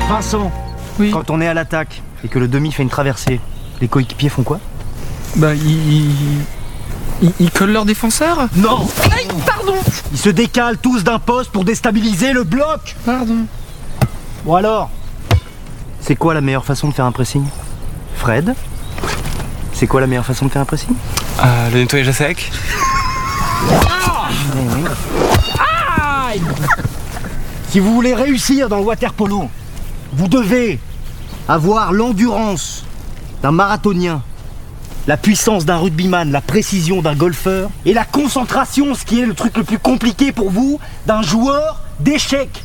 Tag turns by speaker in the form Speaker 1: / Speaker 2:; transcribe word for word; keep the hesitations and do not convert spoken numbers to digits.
Speaker 1: Vincent,
Speaker 2: Oui.
Speaker 1: quand on est à l'attaque et que le demi fait une traversée, les coéquipiers font quoi?
Speaker 2: Bah, ils... Ils, ils collent leurs défenseurs?
Speaker 1: Non!
Speaker 2: Aïe, pardon!
Speaker 1: Ils se décalent tous d'un poste pour déstabiliser le bloc!
Speaker 2: Pardon.
Speaker 1: Bon alors, c'est quoi la meilleure façon de faire un pressing? Fred? C'est quoi la meilleure façon de faire un pressing?
Speaker 3: Euh, le nettoyage à sec.
Speaker 1: Aïe! Si vous voulez réussir dans le water polo, vous devez avoir l'endurance d'un marathonien, la puissance d'un rugbyman, la précision d'un golfeur et la concentration, ce qui est le truc le plus compliqué pour vous, d'un joueur d'échecs.